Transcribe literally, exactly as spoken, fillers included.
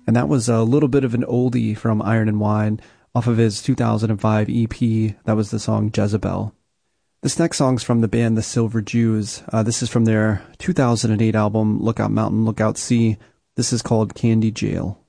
And that was a little bit of an oldie from Iron and Wine off of his two thousand five E P. That was the song Jezebel. This next song's from the band The Silver Jews. Uh, this is from their two thousand eight album Lookout Mountain, Lookout Sea. This is called Candy Jail.